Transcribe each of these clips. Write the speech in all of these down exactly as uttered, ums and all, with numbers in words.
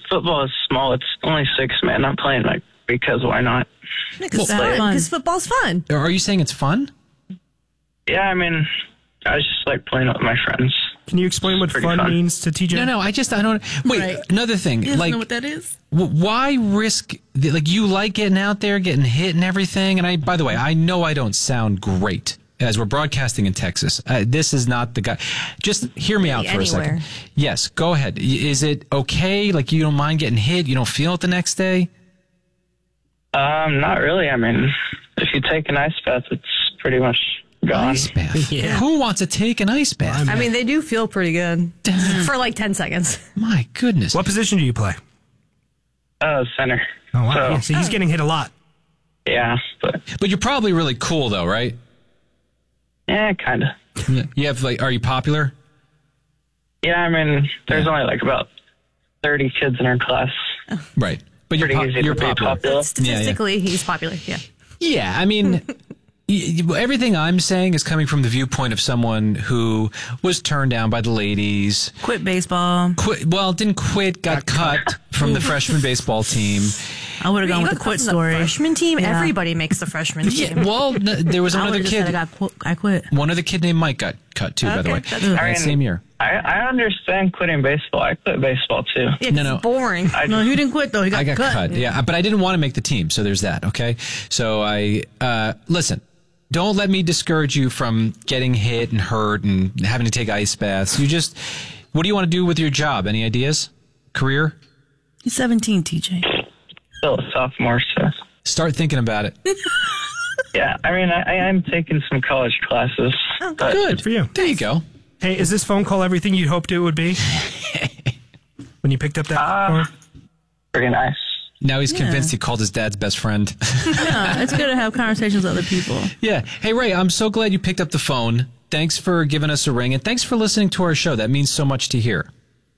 football is small. It's only six men. I'm playing like because why not? Because well, football's fun. Are you saying it's fun? Yeah, I mean, I was just like playing with my friends. Can you explain what fun, fun means to T J? No, no, I just, I don't, wait, right. Another thing. You like, know what that is? W- why risk, the, like, you like getting out there, getting hit and everything, and I, by the way, I know I don't sound great as we're broadcasting in Texas. Uh, this is not the guy. Just hear me out for Anywhere. a second. Yes, go ahead. Is it okay? Like, you don't mind getting hit? You don't feel it the next day? Um, not really. I mean, if you take an ice bath, it's pretty much gone. Ice bath? Yeah. Who wants to take an ice bath? I mean, they do feel pretty good for like ten seconds. My goodness. What position do you play? Uh, center. Oh, wow. So, Yeah, so he's getting hit a lot. Yeah, but... But you're probably really cool, though, right? Yeah, kind of. You have, like, are you popular? Yeah, I mean, there's yeah. only like about thirty kids in our class. Right. But you're, po- you're popular. popular. Statistically, yeah, yeah. he's popular, yeah. Yeah, I mean, everything I'm saying is coming from the viewpoint of someone who was turned down by the ladies. Quit baseball. Quit. Well, didn't quit, got, got cut from the freshman baseball team. I would have gone with the quit story. The freshman team? Yeah. Everybody makes the freshman team. Yeah, well, there was I another just kid. Said I, got qu- I quit. One other kid named Mike got cut, too, okay, by the way. That's right, I mean, same year. I, I understand quitting baseball. I quit baseball, too. Yeah, no, no. It's boring. I, no, he didn't quit, though. He got, I got cut. cut, yeah. But I didn't want to make the team, so there's that, okay? So I, uh, listen, don't let me discourage you from getting hit and hurt and having to take ice baths. You just, what do you want to do with your job? Any ideas? Career? He's seventeen, T J. Still a sophomore, so... Start thinking about it. Yeah, I mean, I, I am taking some college classes. Oh, but good for you. There you go. Hey, is this phone call everything you'd hoped it would be? When you picked up that uh, phone? Pretty nice. Now he's Yeah. convinced he called his dad's best friend. Yeah, it's good to have conversations with other people. Yeah. Hey, Ray, I'm so glad you picked up the phone. Thanks for giving us a ring, and thanks for listening to our show. That means so much to hear.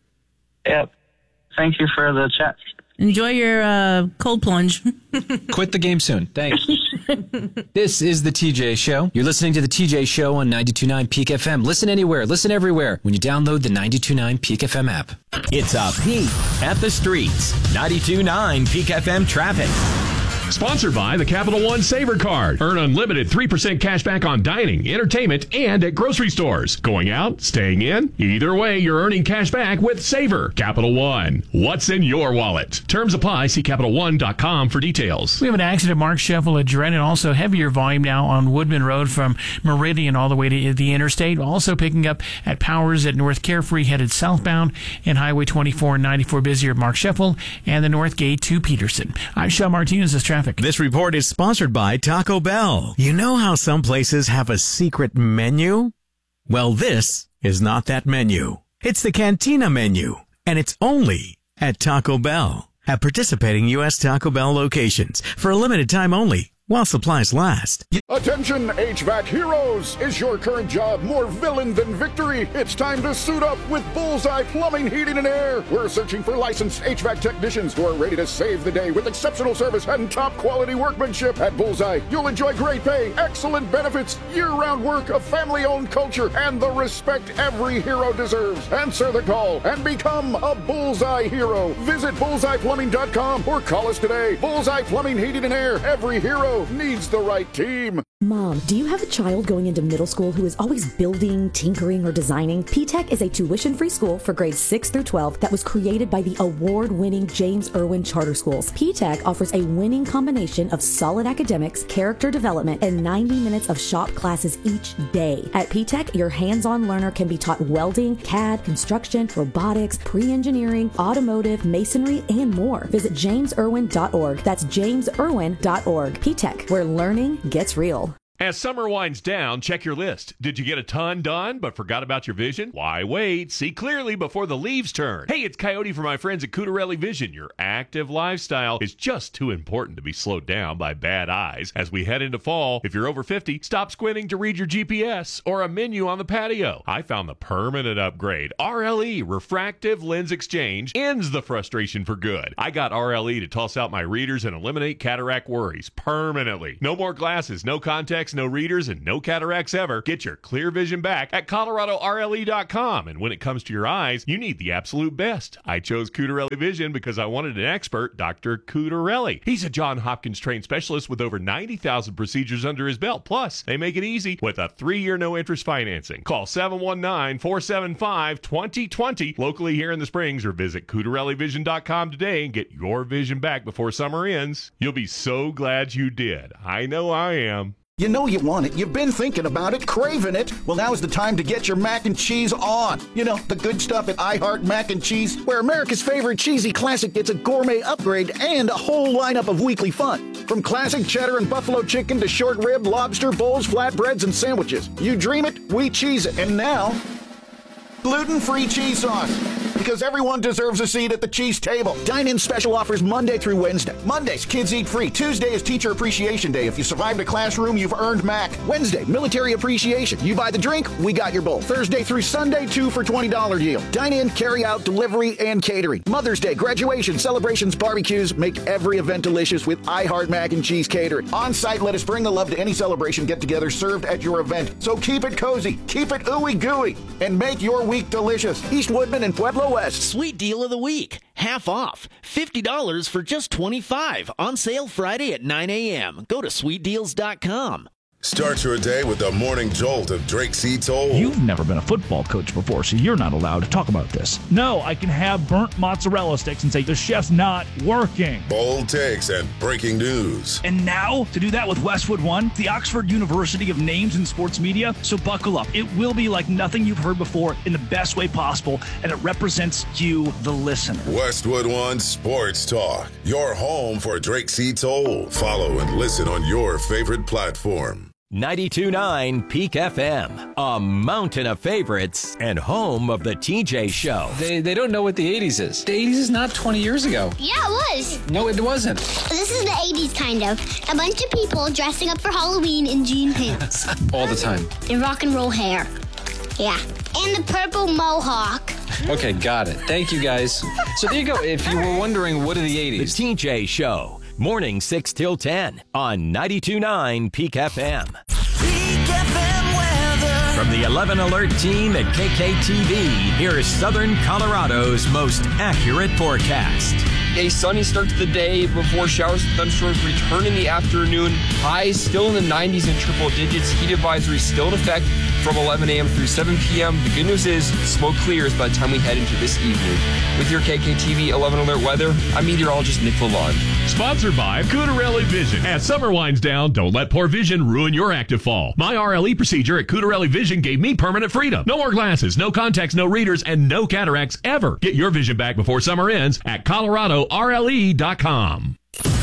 Yep. Thank you for the chat. Enjoy your uh, cold plunge. Quit the game soon. Thanks. This is the T J Show. You're listening to the T J Show on ninety-two point nine Peak F M. Listen anywhere, listen everywhere when you download the ninety-two point nine Peak F M app. It's a peek at the streets. ninety-two point nine Peak F M traffic. Sponsored by the Capital One Saver Card. Earn unlimited three percent cash back on dining, entertainment, and at grocery stores. Going out, staying in, either way, you're earning cash back with Saver. Capital One. What's in your wallet? Terms apply. See Capital One dot com for details. We have an accident, Mark Sheffel at Dren, and also heavier volume now on Woodman Road from Meridian all the way to the interstate. Also picking up at Powers at North Carefree headed southbound, and Highway twenty-four and ninety-four busier at Mark Sheffel and the North Gate to Peterson. I'm Sean Martinez. This traffic. This report is sponsored by Taco Bell. You know how some places have a secret menu? Well, this is not that menu. It's the Cantina menu, and it's only at Taco Bell. At participating U S Taco Bell locations for a limited time only, while supplies last. Attention, H V A C heroes! Is your current job more villain than victory? It's time to suit up with Bullseye Plumbing, Heating, and Air. We're searching for licensed H V A C technicians who are ready to save the day with exceptional service and top-quality workmanship. At Bullseye, you'll enjoy great pay, excellent benefits, year-round work, a family-owned culture, and the respect every hero deserves. Answer the call and become a Bullseye hero. Visit bullseye plumbing dot com or call us today. Bullseye Plumbing, Heating, and Air. Every hero needs the right team. Mom, do you have a child going into middle school who is always building, tinkering, or designing? P TECH is a tuition-free school for grades six through twelve that was created by the award-winning James Irwin Charter Schools. P TECH offers a winning combination of solid academics, character development, and ninety minutes of shop classes each day. At P TECH, your hands-on learner can be taught welding, C A D, construction, robotics, pre-engineering, automotive, masonry, and more. Visit james irwin dot org. That's james irwin dot org. P TECH, where learning gets real. As summer winds down, check your list. Did you get a ton done but forgot about your vision? Why wait? See clearly before the leaves turn. Hey, it's Coyote from my friends at Cutarelli Vision. Your active lifestyle is just too important to be slowed down by bad eyes. As we head into fall, if you're over fifty, stop squinting to read your G P S or a menu on the patio. I found the permanent upgrade. R L E, Refractive Lens Exchange, ends the frustration for good. I got R L E to toss out my readers and eliminate cataract worries permanently. No more glasses, no contacts, contacts, no readers, and no cataracts ever. Get your clear vision back at Colorado R L E dot com. And when it comes to your eyes, you need the absolute best. I chose Cutarelli Vision because I wanted an expert, Doctor Cutarelli. He's a Johns Hopkins trained specialist with over ninety thousand procedures under his belt. Plus, they make it easy with a three-year no-interest financing. Call seven one nine, four seven five, two zero two zero locally here in the Springs, or visit Cutarelli Vision dot com today and get your vision back before summer ends. You'll be so glad you did. I know I am. You know you want it. You've been thinking about it, craving it. Well, now is the time to get your mac and cheese on. You know, the good stuff at I Heart Mac and Cheese, where America's favorite cheesy classic gets a gourmet upgrade and a whole lineup of weekly fun. From classic cheddar and buffalo chicken to short rib, lobster, bowls, flatbreads, and sandwiches. You dream it, we cheese it. And now, gluten-free cheese sauce. Because everyone deserves a seat at the cheese table. Dine-in special offers Monday through Wednesday. Mondays, kids eat free. Tuesday is Teacher Appreciation Day. If you survived a classroom, you've earned Mac. Wednesday, Military Appreciation. You buy the drink, we got your bowl. Thursday through Sunday, two for twenty dollars deal. Dine-in, carry-out, delivery, and catering. Mother's Day, graduation, celebrations, barbecues. Make every event delicious with I Heart Mac and Cheese Catering. On-site, let us bring the love to any celebration get-together served at your event. So keep it cozy, keep it ooey-gooey, and make your week delicious. East Woodman and Pueblo West. Sweet deal of the week. Half off. fifty dollars for just twenty-five dollars. On sale Friday at nine a.m. Go to sweet deals dot com. Start your day with the morning jolt of Drake Seats Old. You've never been a football coach before, so you're not allowed to talk about this. No, I can have burnt mozzarella sticks and say the chef's not working. Bold takes and breaking news. And now, to do that with Westwood One, the Oxford University of Names in Sports Media. So buckle up. It will be like nothing you've heard before in the best way possible, and it represents you, the listener. Westwood One Sports Talk, your home for Drake Seats Old. Follow and listen on your favorite platform. ninety-two point nine Peak F M, a mountain of favorites and home of the T J Show. They they don't know what the eighties is. The eighties is not twenty years ago. Yeah, it was. No, it wasn't. This is the eighties, kind of. A bunch of people dressing up for Halloween in jean pants. All the time. And rock and roll hair. Yeah. And the purple mohawk. Okay, got it. Thank you, guys. So there you go. If you were wondering, what are the eighties? The T J Show. Morning six till ten on ninety-two point nine Peak F M. Peak F M weather. From the eleven Alert team at K K T V, here's Southern Colorado's most accurate forecast. A sunny start to the day before showers and thunderstorms return in the afternoon. Highs still in the nineties and triple digits. Heat advisory still in effect from eleven a.m. through seven p.m. The good news is smoke clears by the time we head into this evening. With your K K T V eleven Alert weather, I'm meteorologist Nick Lalonde. Sponsored by Cutarelli Vision. As summer winds down, don't let poor vision ruin your active fall. My R L E procedure at Cutarelli Vision gave me permanent freedom. No more glasses, no contacts, no readers, and no cataracts ever. Get your vision back before summer ends at Colorado R L E dot com.